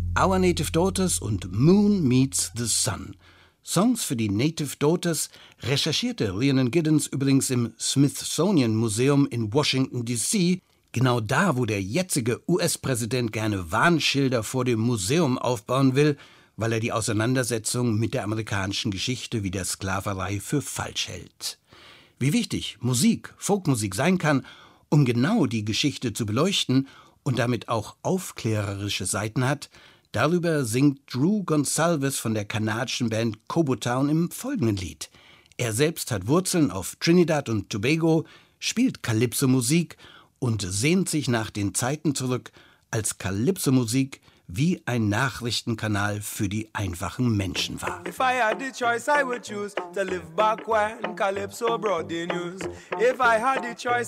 Our Native Daughters und Moon Meets the Sun. Songs für die Native Daughters recherchierte Rhiannon Giddens übrigens im Smithsonian Museum in Washington, D.C., genau da, wo der jetzige US-Präsident gerne Warnschilder vor dem Museum aufbauen will, weil er die Auseinandersetzung mit der amerikanischen Geschichte wie der Sklaverei für falsch hält. Wie wichtig Musik, Folkmusik sein kann, um genau die Geschichte zu beleuchten und damit auch aufklärerische Seiten hat, darüber singt Drew Gonsalves von der kanadischen Band Cobotown im folgenden Lied. Er selbst hat Wurzeln auf Trinidad und Tobago, spielt Calypso-Musik und sehnt sich nach den Zeiten zurück, als Calypso-Musik wie ein Nachrichtenkanal für die einfachen Menschen war. If I had the choice, I would choose to live back when Calypso brought the news. If I had the choice,